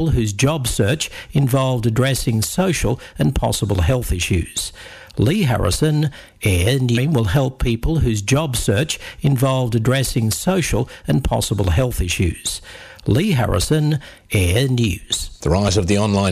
whose job search involved addressing social and possible health issues. Lee Harrison, Air News, will help people whose job search involved addressing social and possible health issues. Lee Harrison, Air News. The rise of the online